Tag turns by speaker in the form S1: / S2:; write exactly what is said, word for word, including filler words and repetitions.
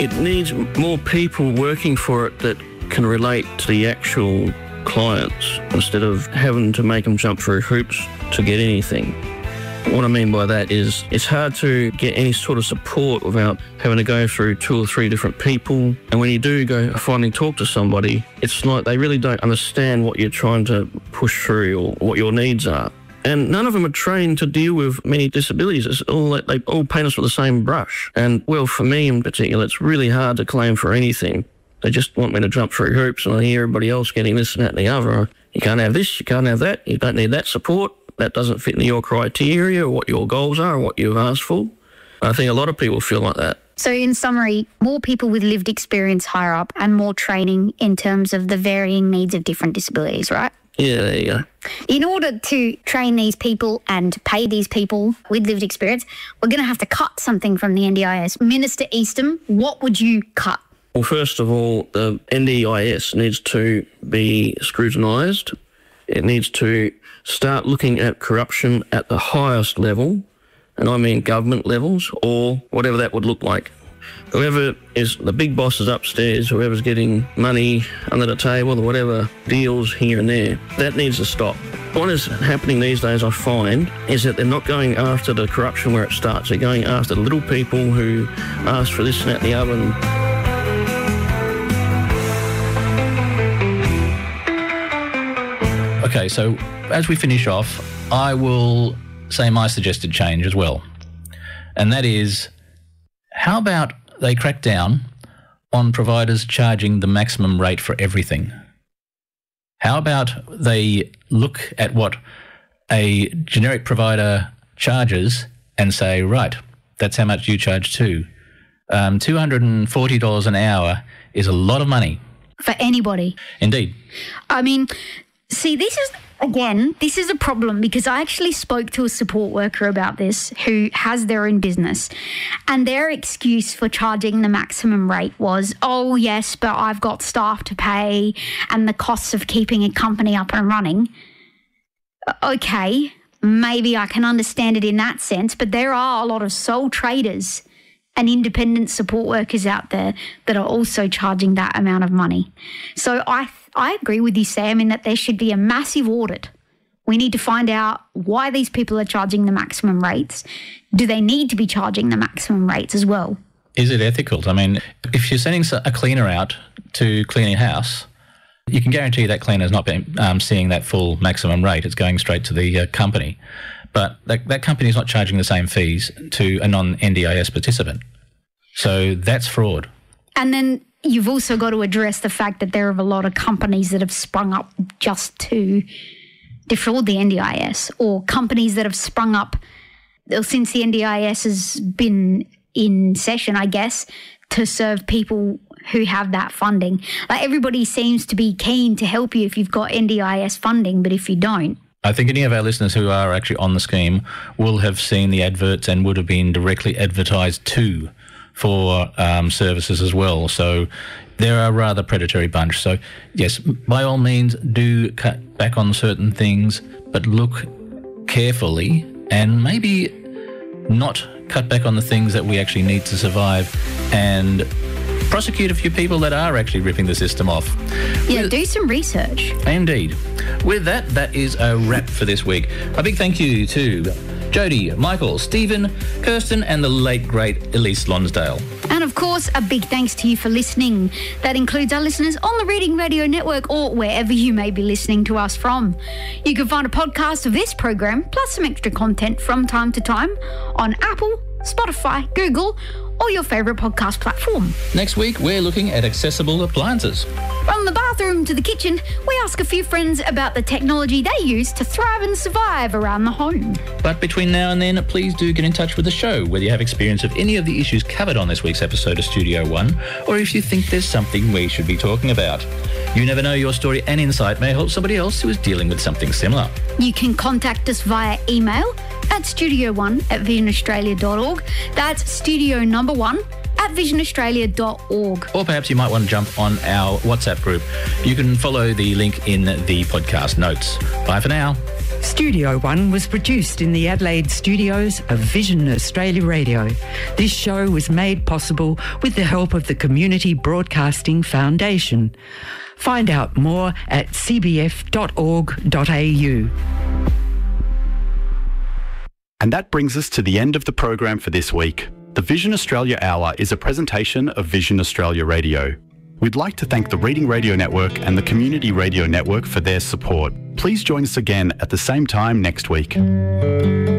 S1: It needs more people working for it that can relate to the actual clients instead of having to make them jump through hoops to get anything. What I mean by that is it's hard to get any sort of support without having to go through two or three different people. And when you do go finally talk to somebody, it's like they really don't understand what you're trying to push through or what your needs are. And none of them are trained to deal with many disabilities. It's all like they all paint us with the same brush. And, well, for me in particular, it's really hard to claim for anything. They just want me to jump through hoops and I hear everybody else getting this and that and the other. You can't have this, you can't have that, you don't need that support. That doesn't fit into your criteria or what your goals are or what you've asked for. I think a lot of people feel like that.
S2: So in summary, more people with lived experience higher up and more training in terms of the varying needs of different disabilities, right?
S1: Yeah, there you go.
S2: In order to train these people and pay these people with lived experience, we're going to have to cut something from the N D I S. Minister Eastham, what would you cut?
S1: Well, first of all, the N D I S needs to be scrutinised. It needs to start looking at corruption at the highest level, and I mean government levels or whatever that would look like. Whoever is the big bosses upstairs, whoever's getting money under the table or whatever deals here and there, that needs to stop. What is happening these days, I find, is that they're not going after the corruption where it starts. They're going after the little people who ask for this and that and the other. And
S3: Okay, so as we finish off, I will say my suggested change as well. And that is, how about they crack down on providers charging the maximum rate for everything? How about they look at what a generic provider charges and say, right, that's how much you charge too. Um, two hundred forty dollars an hour is a lot of money.
S2: For anybody.
S3: Indeed.
S2: I mean, see, this is, again, this is a problem because I actually spoke to a support worker about this who has their own business, and their excuse for charging the maximum rate was, oh, yes, but I've got staff to pay and the costs of keeping a company up and running. Okay, maybe I can understand it in that sense, but there are a lot of sole traders and independent support workers out there that are also charging that amount of money. So I I agree with you, Sam, in that there should be a massive audit. We need to find out why these people are charging the maximum rates. Do they need to be charging the maximum rates as well?
S3: Is it ethical? I mean, if you're sending a cleaner out to clean your house, you can guarantee that cleaner's not been, um, seeing that full maximum rate. It's going straight to the uh, company. But that, that company is not charging the same fees to a non-N D I S participant. So that's fraud.
S2: And then you've also got to address the fact that there are a lot of companies that have sprung up just to defraud the N D I S, or companies that have sprung up since the N D I S has been in session, I guess, to serve people who have that funding. Like, everybody seems to be keen to help you if you've got N D I S funding, but if you don't.
S3: I think any of our listeners who are actually on the scheme will have seen the adverts and would have been directly advertised to for um, services as well. So they're a rather predatory bunch. So yes, by all means, do cut back on certain things, but look carefully and maybe not cut back on the things that we actually need to survive, and prosecute a few people that are actually ripping the system off.
S2: Yeah,
S3: With,
S2: do some research.
S3: Indeed. With that, that is a wrap for this week. A big thank you to Jody, Michael, Stephen, Kirsten, and the late, great Elise Lonsdale.
S2: And of course, a big thanks to you for listening. That includes our listeners on the Reading Radio Network or wherever you may be listening to us from. You can find a podcast of this program, plus some extra content from time to time, on Apple, Spotify, Google, or your favourite podcast platform.
S3: Next week, we're looking at accessible appliances.
S2: From the bathroom to the kitchen, we ask a few friends about the technology they use to thrive and survive around the home.
S3: But between now and then, please do get in touch with the show, whether you have experience of any of the issues covered on this week's episode of Studio One, or if you think there's something we should be talking about. You never know, your story and insight may help somebody else who is dealing with something similar.
S2: You can contact us via email at studio one at vision australia dot org. That's studio number one at vision australia dot org.
S3: Or perhaps you might want to jump on our WhatsApp group. You can follow the link in the podcast notes. Bye for now.
S4: Studio One was produced in the Adelaide studios of Vision Australia Radio. This show was made possible with the help of the Community Broadcasting Foundation. Find out more at c b f dot org dot a u.
S5: And that brings us to the end of the program for this week. The Vision Australia Hour is a presentation of Vision Australia Radio. We'd like to thank the Reading Radio Network and the Community Radio Network for their support. Please join us again at the same time next week.